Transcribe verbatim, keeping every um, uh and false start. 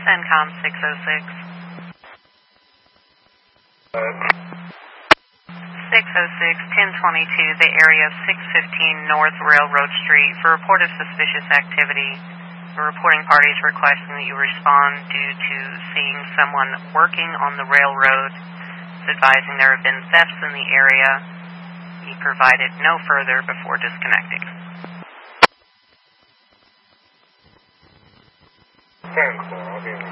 CENTCOM six oh six. six oh six, ten twenty-two, the area of six fifteen North Railroad Street for report of suspicious activity. The reporting party is requesting that you respond due to seeing someone working on the railroad. It's advising there have been thefts in the area. He provided no further before disconnecting. ten, I'll be